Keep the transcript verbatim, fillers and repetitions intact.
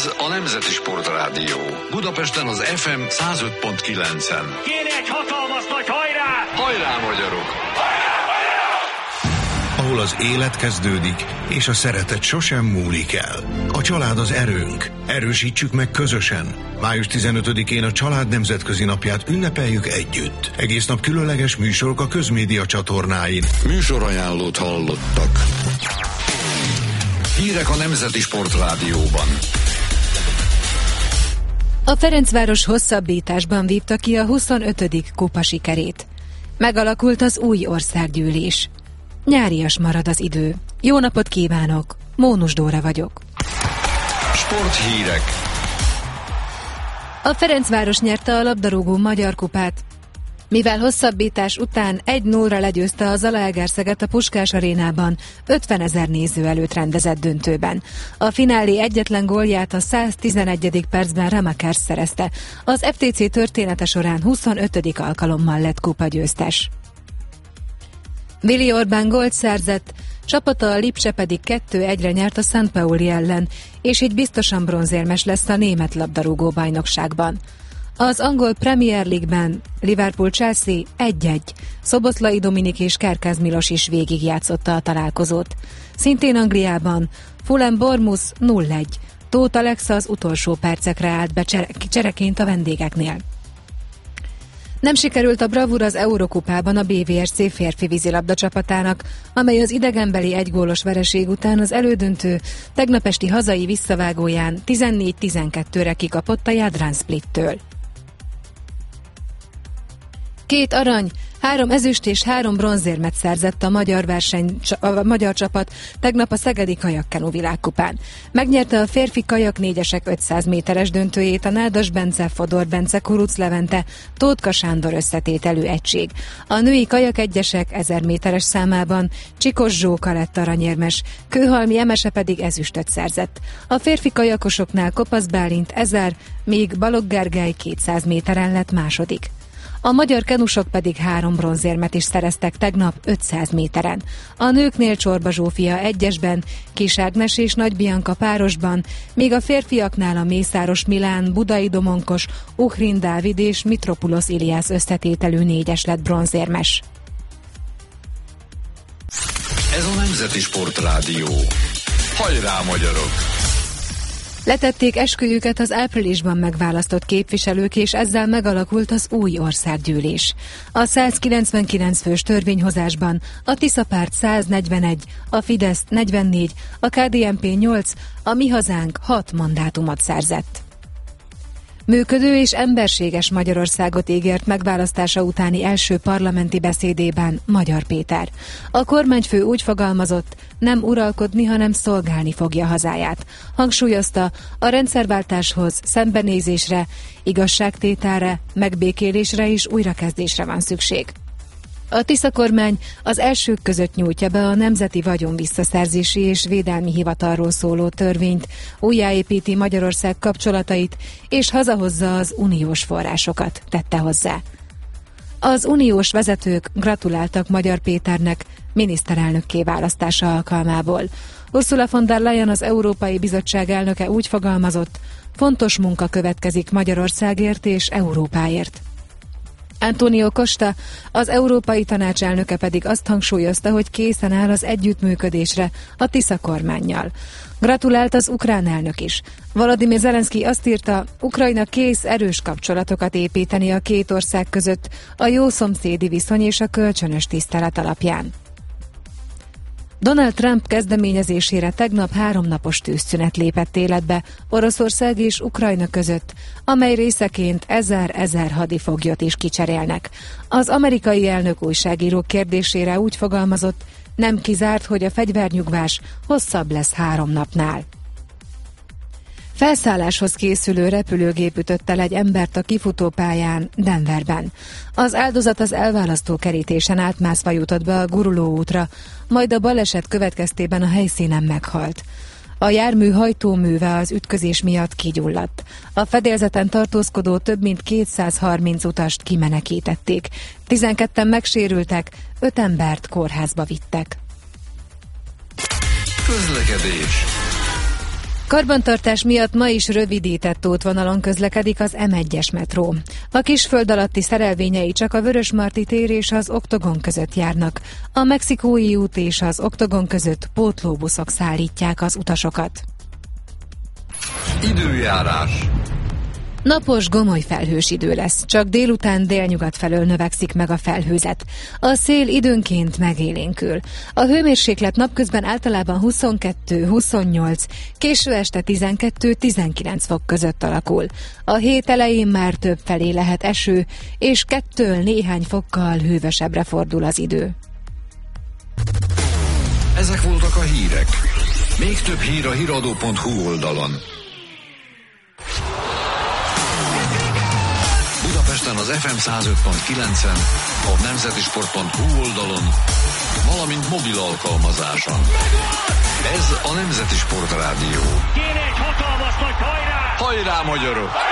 Ez a Nemzeti Sportrádió. Budapesten az ef em száz öt pont kilencen. Kéne egy hatalmas nagy hajrá! Hajrá, magyarok! Hajrá, magyarok! Ahol az élet kezdődik, és a szeretet sosem múlik el. A család az erőnk. Erősítsük meg közösen. május tizenötödikén a Család Nemzetközi Napját ünnepeljük együtt. Egész nap különleges műsorok a közmédia csatornáin. Műsorajánlót hallottak. Hírek a Nemzeti Sportrádióban. A Ferencváros hosszabbításban vívta ki a huszonötödik kupa sikerét. Megalakult az új országgyűlés. Nyárias marad az idő. Jó napot kívánok! Mónus Dóra vagyok. Sporthírek. A Ferencváros nyerte a labdarúgó magyar kupát, mivel hosszabbítás után egy nullra legyőzte a Zalaegerszeget a Puskás arénában ötvenezer néző előtt rendezett döntőben. A finálé egyetlen gólját a száztizenegyedik percben Ramakers szerezte. Az ef té cé története során huszonötödik alkalommal lett kupagyőztes. Willi Orbán gólt szerzett, csapata a Lipcse pedig kettő egyre nyert a Szent Pauli ellen, és így biztosan bronzérmes lesz a német labdarúgó bajnokságban. Az angol Premier League-ben Liverpool-Chelsea egy-egy, Szoboszlai Dominik és Kerkez Milos is végigjátszotta a találkozót. Szintén Angliában Fulham-Bournemouth nulla egy, Tóth Alexa az utolsó percekre állt be csere- csereként a vendégeknél. Nem sikerült a bravúr az Eurokupában a bé vé es cé férfi vízilabda csapatának, amely az idegenbeli egygólos vereség után az elődöntő tegnap esti hazai visszavágóján tizennégy tizenkettőre kikapott a Jadran Splittől. Két arany, három ezüst és három bronzérmet szerzett a magyar, verseny, a magyar csapat tegnap a Szegedi Kajakkenu világkupán. Megnyerte a férfi kajak négyesek ötszáz méteres döntőjét a Nádas Bence, Fodor Bence, Kuruc Levente, Tótka Sándor összetételű egység. A női kajak egyesek ezer méteres számában Csikos Zsóka lett aranyérmes, Kőhalmi Emese pedig ezüstöt szerzett. A férfi kajakosoknál Kopasz Bálint ezer, míg Balogh Gergely kétszáz méteren lett második. A magyar kenusok pedig három bronzérmet is szereztek tegnap ötszáz méteren. A nőknél Csorba Zsófia egyesben, Kis Ágnes és Nagy Bianka párosban, míg a férfiaknál a Mészáros Milán, Budai Domonkos, Uhrin Dávid és Mitropulos Iliász összetételű négyes lett bronzérmes. Ez a Nemzeti Sportrádió. Hajrá, magyarok! Letették esküjüket az áprilisban megválasztott képviselők, és ezzel megalakult az új országgyűlés. A százkilencvenkilenc fős törvényhozásban a Tisza Párt száznegyvenegy, a Fidesz negyvennégy, a ká dé en pé nyolc, a Mi Hazánk hat mandátumot szerzett. Működő és emberséges Magyarországot ígért megválasztása utáni első parlamenti beszédében Magyar Péter. A kormányfő úgy fogalmazott, nem uralkodni, hanem szolgálni fogja hazáját. Hangsúlyozta, a rendszerváltáshoz szembenézésre, igazságtételre, megbékélésre és újrakezdésre van szükség. A Tisza kormány az elsők között nyújtja be a Nemzeti Vagyon Visszaszerzési és Védelmi Hivatalról szóló törvényt, újjáépíti Magyarország kapcsolatait és hazahozza az uniós forrásokat, tette hozzá. Az uniós vezetők gratuláltak Magyar Péternek miniszterelnökké választása alkalmából. Ursula von der Leyen, az Európai Bizottság elnöke úgy fogalmazott, fontos munka következik Magyarországért és Európáért. Antonio Costa, az Európai Tanács elnöke pedig azt hangsúlyozta, hogy készen áll az együttműködésre a Tisza kormánnyal. Gratulált az ukrán elnök is. Volodymyr Zelenszky azt írta, Ukrajna kész erős kapcsolatokat építeni a két ország között a jó szomszédi viszony és a kölcsönös tisztelet alapján. Donald Trump kezdeményezésére tegnap háromnapos tűzszünet lépett életbe Oroszország és Ukrajna között, amely részeként ezer-ezer hadifoglyot is kicserélnek. Az amerikai elnök újságírók kérdésére úgy fogalmazott, nem kizárt, hogy a fegyvernyugvás hosszabb lesz három napnál. Felszálláshoz készülő repülőgép ütött el egy embert a kifutópályán Denverben. Az áldozat az elválasztó kerítésen átmászva jutott be a guruló útra, majd a baleset következtében a helyszínen meghalt. A jármű hajtóműve az ütközés miatt kigyulladt. A fedélzeten tartózkodó több mint kétszázharminc utast kimenekítették. tizenketten megsérültek, öt embert kórházba vittek. Közlekedés. Karbantartás miatt ma is rövidített útvonalon közlekedik az em egyes metró. A Kisföld alatti szerelvényei csak a Vörösmarty tér és az Oktogon között járnak. A Mexikói út és az Oktogon között pótlóbuszok szállítják az utasokat. Időjárás. Napos, gomoly felhős idő lesz, csak délután délnyugat felől növekszik meg a felhőzet. A szél időnként megélénkül. A hőmérséklet napközben általában huszonkettő-huszonnyolc, késő este tizenkettő-tizenkilenc fok között alakul. A hét elején már több felé lehet eső, és kettől néhány fokkal hűvösebbre fordul az idő. Ezek voltak a hírek. Még több hír a híradó pont hu oldalon. Budapesten az ef em száz öt pont kilencen, a nemzetisport pont hu oldalon, valamint mobil alkalmazáson. Ez a Nemzeti Sport Rádió. Kéne egy hatalmas nagy hajrá! Hajrá, magyarok!